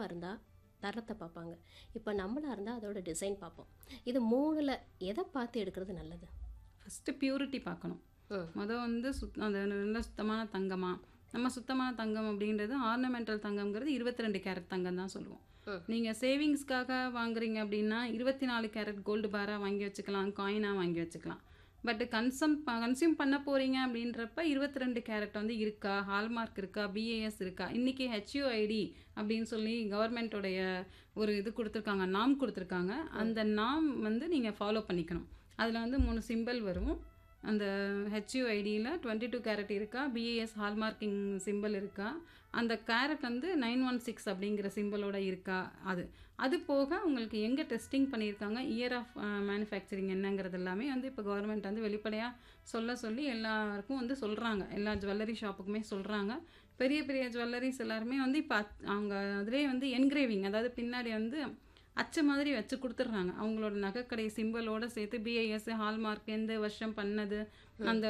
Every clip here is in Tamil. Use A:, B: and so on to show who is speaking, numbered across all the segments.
A: இருந்தால் தரத்தை பார்ப்பாங்க, இப்போ நம்மளாக இருந்தால் அதோட டிசைன் பார்ப்போம். இது 3ல் எதை பார்த்து எடுக்கிறது நல்லது?
B: ஃபஸ்ட்டு பியூரிட்டி பார்க்கணும். வந்து அது நல்ல சுத்தமான தங்கமா. நம்ம சுத்தமான தங்கம் அப்படின்றது ஆர்னமெண்டல் தங்கம்ங்கிறது 22 கேரட் தங்கம் தான் சொல்லுவோம். நீங்கள் சேவிங்ஸ்க்காக வாங்குறீங்க அப்படின்னா 24 கேரட் கோல்டு பாராக வாங்கி வச்சுக்கலாம், காயினாக வாங்கி வச்சுக்கலாம். பட் கன்சியூம் பண்ண போகிறீங்க அப்படின்றப்ப 22 கேரட் வந்து இருக்கா, ஹால்மார்க் இருக்கா, பிஏஎஸ் இருக்கா. இன்றைக்கி ஹெச்யூஐடி அப்படின்னு சொல்லி கவர்மெண்ட்டோடைய ஒரு இது கொடுத்துருக்காங்க, நாம் கொடுத்துருக்காங்க. அந்த நாம் வந்து நீங்கள் ஃபாலோ பண்ணிக்கணும். அதில் வந்து 3 சிம்பிள் வரும். அந்த ஹெச்யூஐடியில் 22 கேரட் இருக்கா, பிஏஎஸ் ஹால்மார்க்கிங் சிம்பிள் இருக்கா, அந்த கேரட் வந்து 916 அப்படிங்கிற சிம்பிளோட இருக்கா, அது போக உங்களுக்கு எங்கே டெஸ்டிங் பண்ணியிருக்காங்க, இயர் ஆஃப் மேனுஃபேக்சரிங் என்னங்கிறது எல்லாமே வந்து இப்போ கவர்மெண்ட் வந்து வெளிப்படையாக சொல்லி எல்லாருக்கும் வந்து சொல்கிறாங்க. எல்லா ஜுவல்லரி ஷாப்புக்குமே சொல்கிறாங்க. பெரிய பெரிய ஜுவல்லரிஸ் எல்லாருமே வந்து இப்போ அவங்க அதிலே வந்து என்கிரேவிங், அதாவது பின்னாடி வந்து அச்சு மாதிரி வச்சு கொடுத்துட்றாங்க. அவங்களோட நகைக்கடை சிம்பிளோட சேர்த்து பிஐஎஸ் ஹால்மார்க் எந்த வருஷம் பண்ணது, அந்த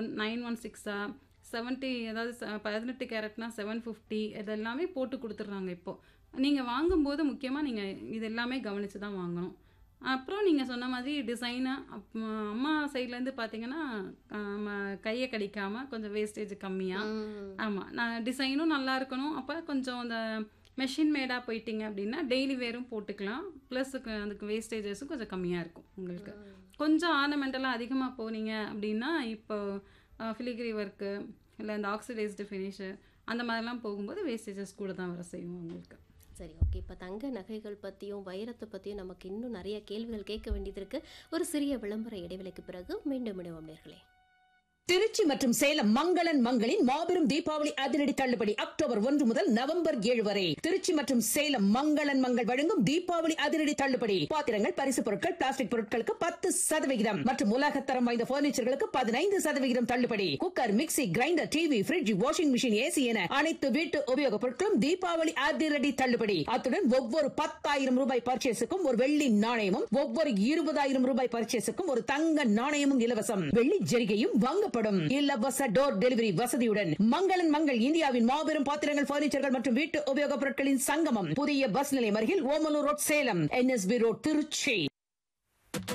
B: 916 70, அதாவது 18 கேரட்னா 750, இதெல்லாமே போட்டு கொடுத்துட்றாங்க. இப்போது நீங்கள் வாங்கும்போது முக்கியமாக நீங்கள் இது எல்லாமே கவனித்து தான் வாங்கணும். அப்புறம் நீங்கள் சொன்ன மாதிரி டிசைனாக அம்மா சைட்லேருந்து பார்த்தீங்கன்னா கையை கடிக்காமல் கொஞ்சம் வேஸ்டேஜ் கம்மியாக, ஆமாம், நான் டிசைனும் நல்லா இருக்கணும். அப்போ கொஞ்சம் அந்த மெஷின் மேடாக போயிட்டீங்க அப்படின்னா டெய்லி வேரும் போட்டுக்கலாம். ப்ளஸ் அதுக்கு வேஸ்டேஜஸும் கொஞ்சம் கம்மியாக இருக்கும். உங்களுக்கு கொஞ்சம் ஆர்னமெண்டலாக அதிகமாக போனீங்க அப்படின்னா இப்போ ஃபிலிகிரி ஒர்க்கு இல்லை இந்த ஆக்சிடைஸ்டு ஃபினிஷு அந்த மாதிரிலாம் போகும்போது வேஸ்டேஜஸ் கூட தான் வர செய்யும் உங்களுக்கு.
A: சரி, ஓகே. இப்போ தங்க நகைகள் பற்றியும் வைரத்தை பற்றியும் நமக்கு இன்னும் நிறைய கேள்விகள் கேட்க வேண்டியது இருக்குது. ஒரு சிறிய விளம்பர இடைவெளிக்கு பிறகு மீண்டும் விடுவோம் நேயர்களே.
C: திருச்சி மற்றும் சேலம் மங்களன் மங்களின் மாபெரும் தீபாவளி அதிரடி தள்ளுபடி அக்டோபர் 1 முதல் நவம்பர் 7 வரை. திருச்சி மற்றும் சேலம் மங்களன் மங்கள் வழங்கும் தீபாவளி அதிரடி தள்ளுபடி. பாத்திரங்கள், பரிசு பொருட்கள், பிளாஸ்டிக் பொருட்களுக்கு 10% மற்றும் உலகத்தரம் வாய்ந்த பர்னிச்சர்களுக்கு 15% தள்ளுபடி. Cooker, mixie, grinder, TV, bridge, washing machine, AC என அனைத்து வீட்டு உபயோகப் பொருட்களும் தீபாவளி அதிரடி தள்ளுபடி. அத்துடன் ஒவ்வொரு 10,000 ரூபாய் பர்ச்சேஸுக்கும் ஒரு வெள்ளி நாணயமும், ஒவ்வொரு 20,000 ரூபாய் பர்ச்சேஸுக்கும் ஒரு தங்க நாணயமும் இலவசம். வெள்ளி ஜரிகையும் வாங்க இலவச டோர் டெலிவரி வசதியுடன். மங்களன் மங்கள் இந்தியாவின் மாபெரும் பாத்திரங்கள், பர்னிச்சர்கள் மற்றும் வீட்டு உபயோகப் பொருட்களின் சங்கமம். புதிய பஸ் நிலையம் அருகில் Omalur road, Salem. NSB road, Trichy.